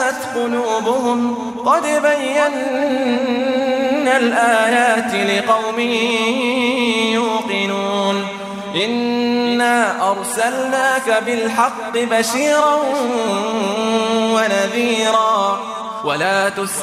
اشمأزت قلوبهم قد بينا الآيات لقوم يوقنون إنا أرسلناك بالحق بشيرا ونذيرا ولا تسأل